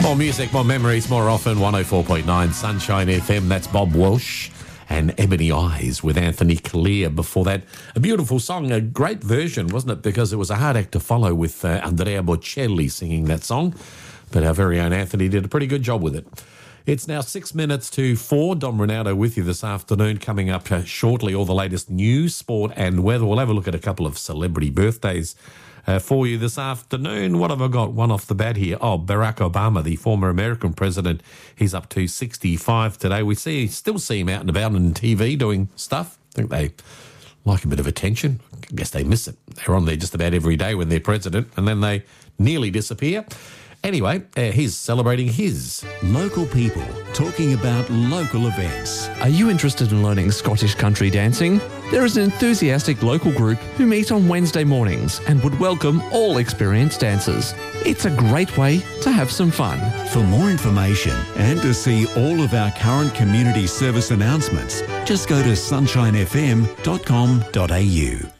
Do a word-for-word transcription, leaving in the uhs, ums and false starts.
More music, more memories, more often. one oh four point nine Sunshine F M. That's Bob Welsh and Ebony Eyes with Anthony Clear. Before that, a beautiful song, a great version, wasn't it? Because it was a hard act to follow with uh, Andrea Bocelli singing that song. But our very own Anthony did a pretty good job with it. It's now six minutes to four. Dom Ronaldo with you this afternoon. Coming up uh, shortly, all the latest news, sport and weather. We'll have a look at a couple of celebrity birthdays Uh, for you this afternoon. What have I got? One off the bat here. Oh, Barack Obama, the former American president. He's up to sixty-five today. We see, still see him out and about on T V doing stuff. I think they like a bit of attention. I guess they miss it. They're on there just about every day when they're president, and then they nearly disappear. Anyway, uh, he's celebrating his. Local people talking about local events. Are you interested in learning Scottish country dancing? There is an enthusiastic local group who meet on Wednesday mornings and would welcome all experienced dancers. It's a great way to have some fun. For more information and to see all of our current community service announcements, just go to sunshine f m dot com dot a u.